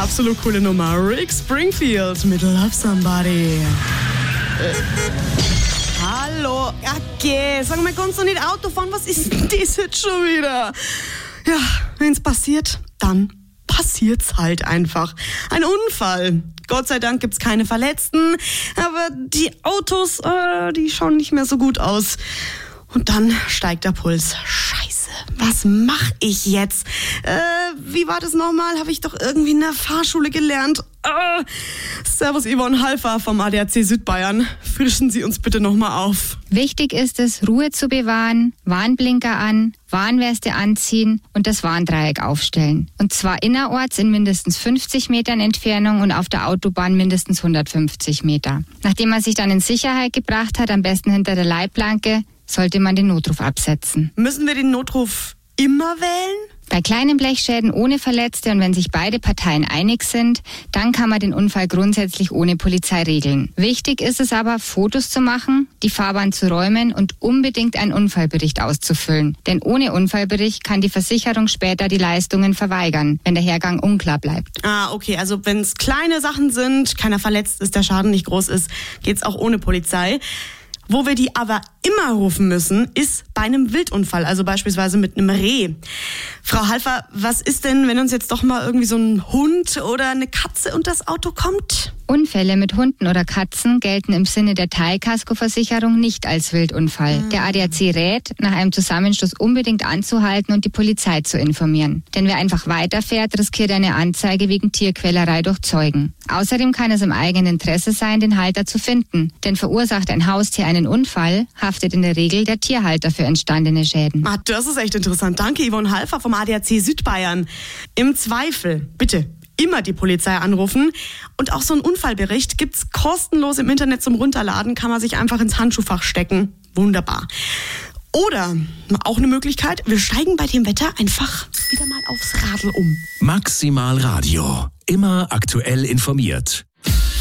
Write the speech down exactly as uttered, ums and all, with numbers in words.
absolut coole Nummer. Rick Springfield mit Love Somebody. Äh. Hallo, okay, sag mal, kannst du nicht Auto fahren? Was ist denn das jetzt schon wieder? Ja, wenn's passiert, dann passiert's halt einfach. Ein Unfall. Gott sei Dank gibt's keine Verletzten, aber die Autos, äh, die schauen nicht mehr so gut aus. Und dann steigt der Puls. Scheiße, was mach ich jetzt? Äh, wie war das nochmal? Habe ich doch irgendwie in der Fahrschule gelernt. Äh, Servus Yvonne Halfer vom A D A C Südbayern. Frischen Sie uns bitte nochmal auf. Wichtig ist es, Ruhe zu bewahren, Warnblinker an, Warnweste anziehen und das Warndreieck aufstellen. Und zwar innerorts in mindestens fünfzig Metern Entfernung und auf der Autobahn mindestens hundertfünfzig Meter. Nachdem man sich dann in Sicherheit gebracht hat, am besten hinter der Leitplanke, sollte man den Notruf absetzen. Müssen wir den Notruf immer wählen? Bei kleinen Blechschäden ohne Verletzte und wenn sich beide Parteien einig sind, dann kann man den Unfall grundsätzlich ohne Polizei regeln. Wichtig ist es aber, Fotos zu machen, die Fahrbahn zu räumen und unbedingt einen Unfallbericht auszufüllen. Denn ohne Unfallbericht kann die Versicherung später die Leistungen verweigern, wenn der Hergang unklar bleibt. Ah, okay, also wenn es kleine Sachen sind, keiner verletzt ist, der Schaden nicht groß ist, geht's auch ohne Polizei. Wo wir die aber immer rufen müssen, ist bei einem Wildunfall, also beispielsweise mit einem Reh. Frau Halfer, was ist denn, wenn uns jetzt doch mal irgendwie so ein Hund oder eine Katze unter das Auto kommt? Unfälle mit Hunden oder Katzen gelten im Sinne der Teilkaskoversicherung nicht als Wildunfall. Mhm. Der A D A C rät, nach einem Zusammenstoß unbedingt anzuhalten und die Polizei zu informieren. Denn wer einfach weiterfährt, riskiert eine Anzeige wegen Tierquälerei durch Zeugen. Außerdem kann es im eigenen Interesse sein, den Halter zu finden. Denn verursacht ein Haustier einen Unfall, haftet in der Regel der Tierhalter für entstandene Schäden. Ah, das ist echt interessant. Danke, Yvonne Halfer vom A D A C Südbayern. Im Zweifel, bitte, immer die Polizei anrufen. Und auch so einen Unfallbericht gibt's kostenlos im Internet zum Runterladen, kann man sich einfach ins Handschuhfach stecken. Wunderbar. Oder, auch eine Möglichkeit, wir steigen bei dem Wetter einfach wieder mal aufs Radl um. Maximal Radio. Immer aktuell informiert.